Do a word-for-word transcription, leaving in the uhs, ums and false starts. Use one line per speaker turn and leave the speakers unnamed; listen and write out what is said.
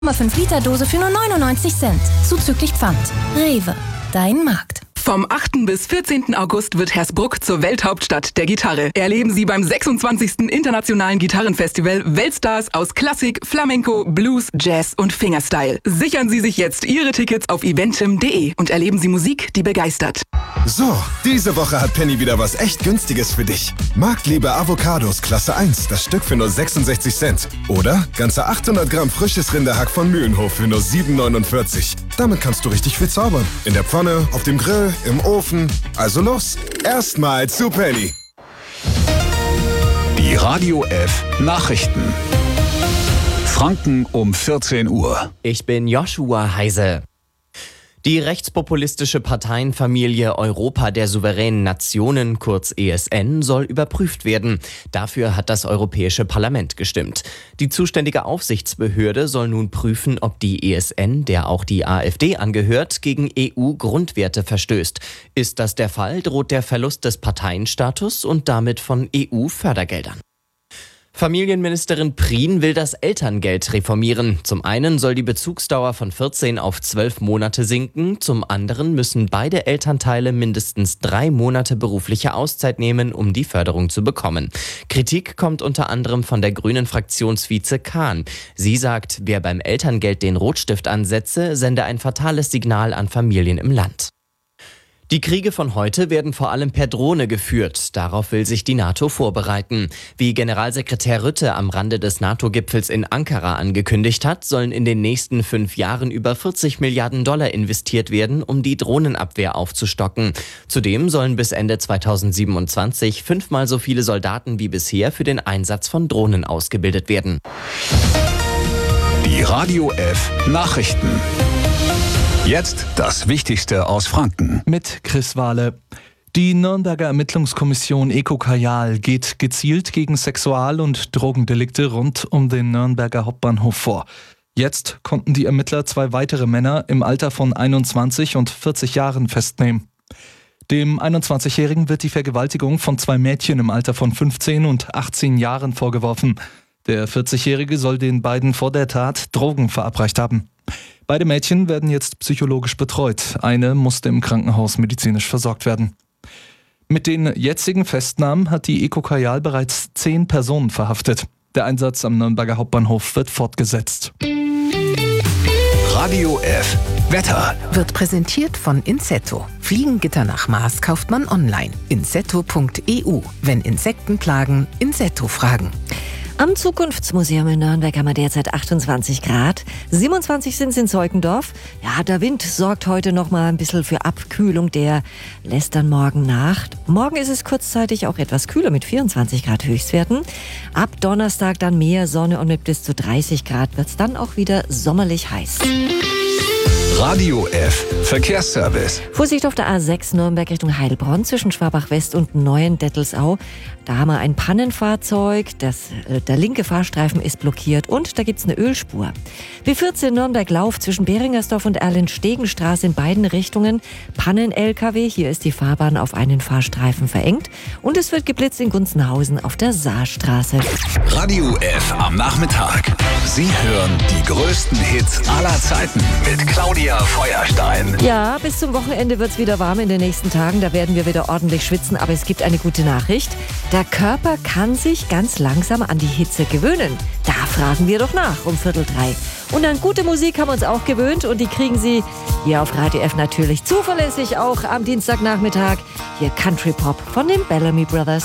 fünf Liter Dose für nur neunundneunzig Cent. Zuzüglich Pfand. Rewe. Dein Markt.
Vom achten bis vierzehnten August wird Hersbruck zur Welthauptstadt der Gitarre. Erleben Sie beim sechsundzwanzigsten Internationalen Gitarrenfestival Weltstars aus Klassik, Flamenco, Blues, Jazz und Fingerstyle. Sichern Sie sich jetzt Ihre Tickets auf eventim punkt de und erleben Sie Musik, die begeistert.
So, diese Woche hat Penny wieder was echt Günstiges für dich. Marktliebe Avocados Klasse eins, das Stück für nur sechsundsechzig Cent. Oder ganze achthundert Gramm frisches Rinderhack von Mühlenhof für nur sieben neunundvierzig. Damit kannst du richtig viel zaubern. In der Pfanne, auf dem Grill, im Ofen. Also los, erstmal zu Penny.
Die Radio F Nachrichten. Franken um vierzehn Uhr.
Ich bin Joshua Heise. Die rechtspopulistische Parteienfamilie Europa der souveränen Nationen, kurz E S N, soll überprüft werden. Dafür hat das Europäische Parlament gestimmt. Die zuständige Aufsichtsbehörde soll nun prüfen, ob die E S N, der auch die AfD angehört, gegen E U-Grundwerte verstößt. Ist das der Fall, droht der Verlust des Parteienstatus und damit von E U-Fördergeldern. Familienministerin Prien will das Elterngeld reformieren. Zum einen soll die Bezugsdauer von vierzehn auf zwölf Monate sinken, zum anderen müssen beide Elternteile mindestens drei Monate berufliche Auszeit nehmen, um die Förderung zu bekommen. Kritik kommt unter anderem von der grünen Fraktionsvize Kahn. Sie sagt, wer beim Elterngeld den Rotstift ansetze, sende ein fatales Signal an Familien im Land. Die Kriege von heute werden vor allem per Drohne geführt. Darauf will sich die NATO vorbereiten. Wie Generalsekretär Rutte am Rande des NATO-Gipfels in Ankara angekündigt hat, sollen in den nächsten fünf Jahren über vierzig Milliarden Dollar investiert werden, um die Drohnenabwehr aufzustocken. Zudem sollen bis Ende zweitausendsiebenundzwanzig fünfmal so viele Soldaten wie bisher für den Einsatz von Drohnen ausgebildet werden.
Die Radio F Nachrichten. Jetzt das Wichtigste aus Franken.
Mit Chris Wahle. Die Nürnberger Ermittlungskommission EcoKajal geht gezielt gegen Sexual- und Drogendelikte rund um den Nürnberger Hauptbahnhof vor. Jetzt konnten die Ermittler zwei weitere Männer im Alter von einundzwanzig und vierzig Jahren festnehmen. Dem einundzwanzigjährigen wird die Vergewaltigung von zwei Mädchen im Alter von fünfzehn und achtzehn Jahren vorgeworfen. Der vierzigjährige soll den beiden vor der Tat Drogen verabreicht haben. Beide Mädchen werden jetzt psychologisch betreut. Eine musste im Krankenhaus medizinisch versorgt werden. Mit den jetzigen Festnahmen hat die EcoKajal bereits zehn Personen verhaftet. Der Einsatz am Nürnberger Hauptbahnhof wird fortgesetzt.
Radio F Wetter.
Wird präsentiert von Insetto. Fliegengitter nach Maß kauft man online. insetto punkt e u. Wenn Insekten plagen, Insetto fragen.
Am Zukunftsmuseum in Nürnberg haben wir derzeit achtundzwanzig Grad. siebenundzwanzig sind es in Zeukendorf. Ja, der Wind sorgt heute noch mal ein bisschen für Abkühlung. Der lässt dann morgen nach. Morgen ist es kurzzeitig auch etwas kühler mit vierundzwanzig Grad Höchstwerten. Ab Donnerstag dann mehr Sonne und mit bis zu dreißig Grad wird es dann auch wieder sommerlich heiß.
Radio F Verkehrsservice.
Vorsicht auf der A sechs Nürnberg Richtung Heilbronn zwischen Schwabach-West und Neuendettelsau. Da haben wir ein Pannenfahrzeug, das, äh, der linke Fahrstreifen ist blockiert und da gibt's eine Ölspur. B vierzehn Nürnberg-Lauf zwischen Beringersdorf und Erlenstegenstraße in beiden Richtungen. Pannen-L K W, hier ist die Fahrbahn auf einen Fahrstreifen verengt. Und es wird geblitzt in Gunzenhausen auf der Saarstraße.
Radio F am Nachmittag. Sie hören die größten Hits aller Zeiten mit Claudia Feuerstein.
Ja, bis zum Wochenende wird's wieder warm in den nächsten Tagen. Da werden wir wieder ordentlich schwitzen. Aber es gibt eine gute Nachricht. Der Körper kann sich ganz langsam an die Hitze gewöhnen. Da fragen wir doch nach um Viertel drei. Und an gute Musik haben wir uns auch gewöhnt. Und die kriegen Sie hier auf Radio F natürlich zuverlässig auch am Dienstagnachmittag. Hier Country Pop von den Bellamy Brothers.